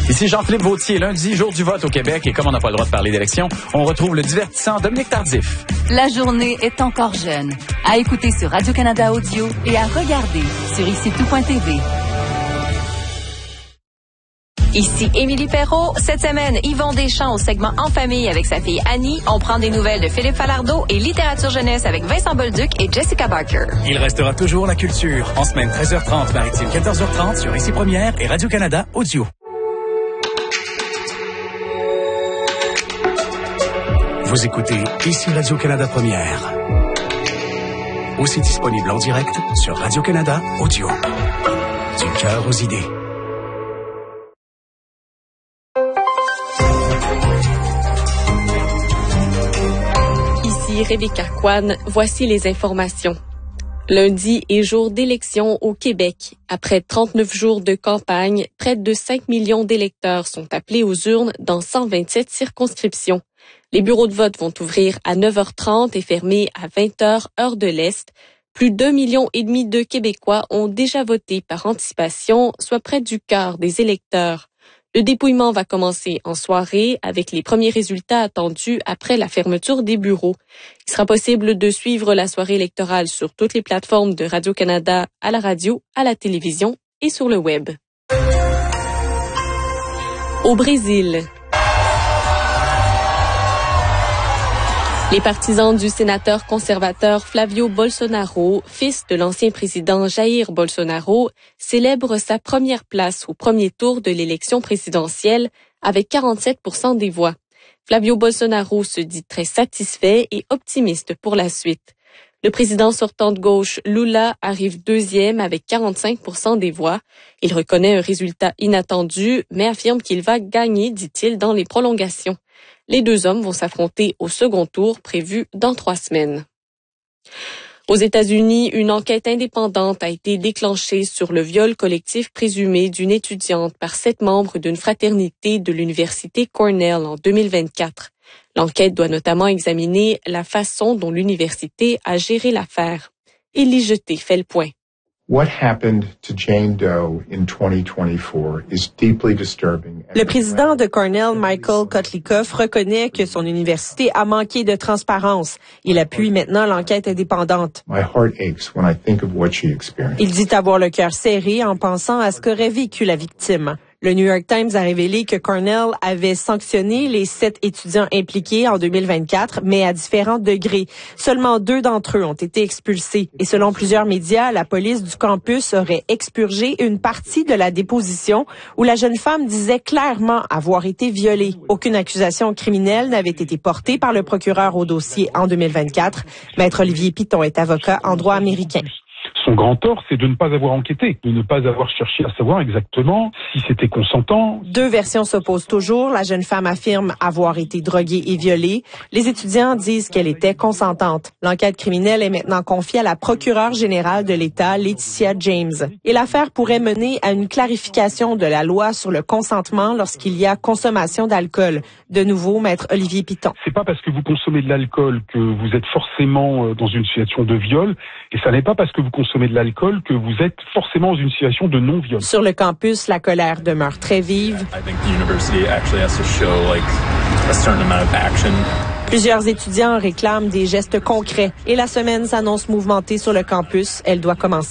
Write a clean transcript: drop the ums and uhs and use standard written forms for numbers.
Ici Jean-Philippe Vautier, lundi, jour du vote au Québec, et comme on n'a pas le droit de parler d'élection, on retrouve le divertissant Dominique Tardif. La journée est encore jeune. À écouter sur Radio-Canada Audio et à regarder sur IciTout.tv. Ici Émilie Perrault. Cette semaine, Yvon Deschamps au segment En famille avec sa fille Annie. On prend des nouvelles de Philippe Falardeau et littérature jeunesse avec Vincent Bolduc et Jessica Barker. Il restera toujours la culture. En semaine 13h30, maritime 14h30 sur Ici Première et Radio-Canada Audio. Vous écoutez Ici Radio-Canada Première. Aussi disponible en direct sur Radio-Canada Audio. Du cœur aux idées. Ici Rebecca Kwan, voici les informations. Lundi est jour d'élection au Québec. Après 39 jours de campagne, près de 5 millions d'électeurs sont appelés aux urnes dans 127 circonscriptions. Les bureaux de vote vont ouvrir à 9h30 et fermer à 20h, heure de l'Est. Plus d'1,5 million de Québécois ont déjà voté par anticipation, soit près du quart des électeurs. Le dépouillement va commencer en soirée avec les premiers résultats attendus après la fermeture des bureaux. Il sera possible de suivre la soirée électorale sur toutes les plateformes de Radio-Canada, à la radio, à la télévision et sur le web. Au Brésil, les partisans du sénateur conservateur Flavio Bolsonaro, fils de l'ancien président Jair Bolsonaro, célèbrent sa première place au premier tour de l'élection présidentielle avec 47% des voix. Flavio Bolsonaro se dit très satisfait et optimiste pour la suite. Le président sortant de gauche, Lula, arrive deuxième avec 45% des voix. Il reconnaît un résultat inattendu, mais affirme qu'il va gagner, dit-il, dans les prolongations. Les deux hommes vont s'affronter au second tour prévu dans 3 semaines. Aux États-Unis, une enquête indépendante a été déclenchée sur le viol collectif présumé d'une étudiante par 7 membres d'une fraternité de l'université Cornell en 2024. L'enquête doit notamment examiner la façon dont l'université a géré l'affaire. Élie Jeté fait le point. What happened to Jane Doe in 2024 is deeply disturbing. Le président de Cornell, Michael Kotlikoff, reconnaît que son université a manqué de transparence. Il appuie maintenant l'enquête indépendante. My heart aches when I think of what she experienced. Il dit avoir le cœur serré en pensant à ce qu'aurait vécu la victime. Le New York Times a révélé que Cornell avait sanctionné les 7 étudiants impliqués en 2024, mais à différents degrés. Seulement 2 d'entre eux ont été expulsés. Et selon plusieurs médias, la police du campus aurait expurgé une partie de la déposition où la jeune femme disait clairement avoir été violée. Aucune accusation criminelle n'avait été portée par le procureur au dossier en 2024. Maître Olivier Piton est avocat en droit américain. Son grand tort, c'est de ne pas avoir enquêté, de ne pas avoir cherché à savoir exactement si c'était consentant. 2 versions s'opposent toujours. La jeune femme affirme avoir été droguée et violée. Les étudiants disent qu'elle était consentante. L'enquête criminelle est maintenant confiée à la procureure générale de l'État, Laetitia James. Et l'affaire pourrait mener à une clarification de la loi sur le consentement lorsqu'il y a consommation d'alcool. De nouveau, maître Olivier Piton. C'est pas parce que vous consommez de l'alcool que vous êtes forcément dans une situation de viol, et ça n'est pas parce que vous consommez de l'alcool que vous êtes forcément dans une situation de non-viol. Sur le campus, la colère demeure très vive. Plusieurs étudiants réclament des gestes concrets et la semaine s'annonce mouvementée sur le campus. Elle doit commencer